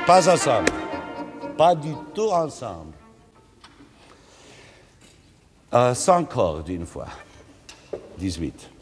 Pas ensemble. Pas du tout ensemble. Sans cordes, une fois. 18.